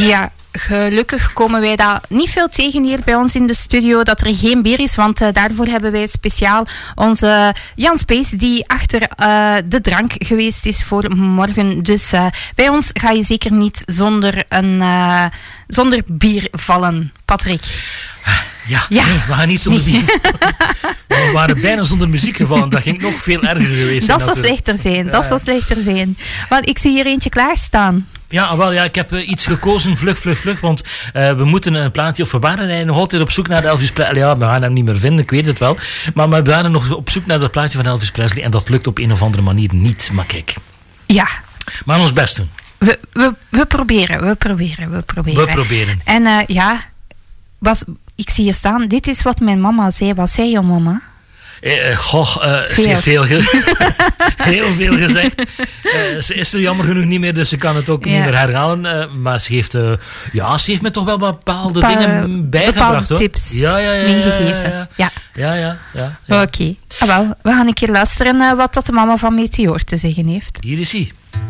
Ja, gelukkig komen wij dat niet veel tegen hier bij ons in de studio, dat er geen bier is, want daarvoor hebben wij speciaal onze Jan Space, die achter de drank geweest is voor morgen. Dus bij ons ga je zeker niet zonder bier vallen, Patrick. Ja. Nee, we gaan niet zonder bier. We waren bijna zonder muziek gevallen. Dat ging nog veel erger geweest zijn. Dat zou slechter zijn. Want ik zie hier eentje klaarstaan. Ja, ik heb iets gekozen, vlug. Want we moeten een plaatje, of we waren eigenlijk nog altijd op zoek naar de Elvis Presley. Ja, we gaan hem niet meer vinden, ik weet het wel. Maar we waren nog op zoek naar dat plaatje van Elvis Presley. En dat lukt op een of andere manier niet. Maar kijk. Ja. Maar ons best doen. We proberen. En ik zie hier staan, dit is wat mijn mama zei. Wat zei jouw mama? Ze heeft heel veel gezegd. Ze is er jammer genoeg niet meer, dus ze kan het ook niet meer herhalen. Maar ze heeft me toch wel bepaalde dingen bijgebracht. Bepaalde tips meegegeven. Ja. Oké. Wel, we gaan een keer luisteren wat dat de mama van Meteor te zeggen heeft. Hier is hij.